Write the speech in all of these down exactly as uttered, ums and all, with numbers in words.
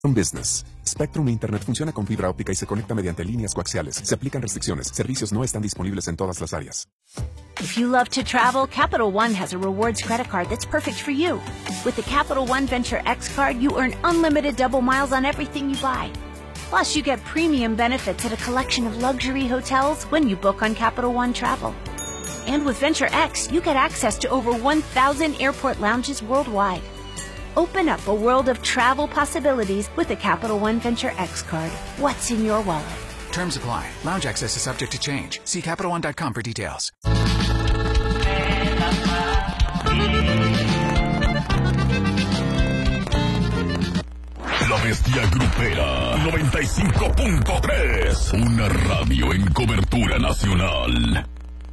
Business. Spectrum Internet funciona con fibra óptica y se conecta mediante líneas coaxiales. Se aplican restricciones. Servicios no están disponibles en todas las áreas. If you love to travel, Capital One has a rewards credit card that's perfect for you. With the Capital One Venture X card, you earn unlimited double miles on everything you buy. Plus, you get premium benefits at a collection of luxury hotels when you book on Capital One Travel. And with Venture X, you get access to over one thousand airport lounges worldwide. Open up a world of travel possibilities with the Capital One Venture X card. What's in your wallet? Terms apply. Lounge access is subject to change. See Capital One dot com for details. La Bestia Grupera noventa y cinco punto tres. Una radio en cobertura nacional.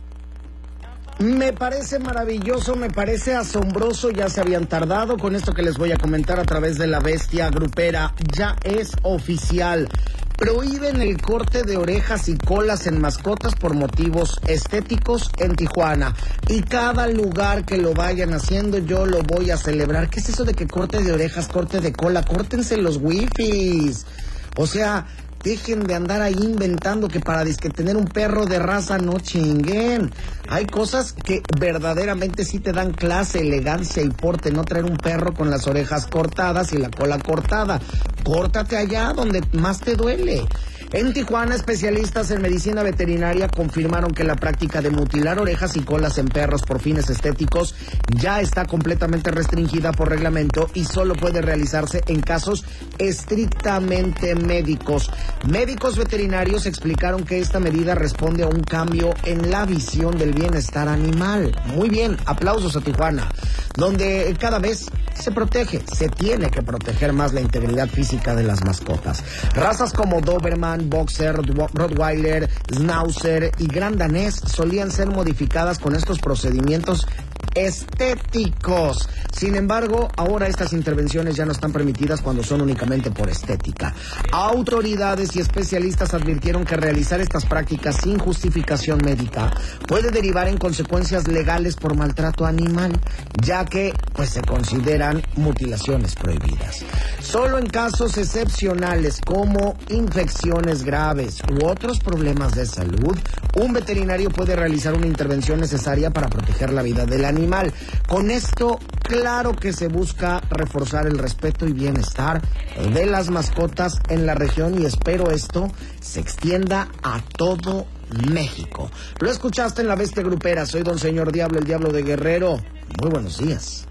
Me parece maravilloso, me parece asombroso, ya se habían tardado con esto que les voy a comentar a través de La Bestia Grupera. Ya es oficial. Prohíben el corte de orejas y colas en mascotas por motivos estéticos en Tijuana. Y cada lugar que lo vayan haciendo, yo lo voy a celebrar. ¿Qué es eso de que corte de orejas, corte de cola? Córtense los wifis. O sea, dejen de andar ahí inventando que para disque tener un perro de raza no chinguen. Hay cosas que verdaderamente sí te dan clase, elegancia y porte. No traer un perro con las orejas cortadas y la cola cortada. Córtate allá donde más te duele. En Tijuana, especialistas en medicina veterinaria confirmaron que la práctica de mutilar orejas y colas en perros por fines estéticos ya está completamente restringida por reglamento y solo puede realizarse en casos estrictamente médicos. Médicos veterinarios explicaron que esta medida responde a un cambio en la visión del bienestar animal. Muy bien, aplausos a Tijuana, donde cada vez se protege, se tiene que proteger más la integridad física de las mascotas. Razas como Doberman, Boxer, Rottweiler, Schnauzer y Gran Danés solían ser modificadas con estos procedimientos estéticos. Sin embargo, ahora estas intervenciones ya no están permitidas cuando son únicamente por estética. Autoridades y especialistas advirtieron que realizar estas prácticas sin justificación médica puede derivar en consecuencias legales por maltrato animal, ya que pues se consideran mutilaciones prohibidas. Solo en casos excepcionales como infecciones graves u otros problemas de salud, un veterinario puede realizar una intervención necesaria para proteger la vida del animal. Con esto, claro que se busca reforzar el respeto y bienestar de las mascotas en la región y espero esto se extienda a todo México. Lo escuchaste en La Bestia Grupera. Soy Don Señor Diablo, el Diablo de Guerrero. Muy buenos días.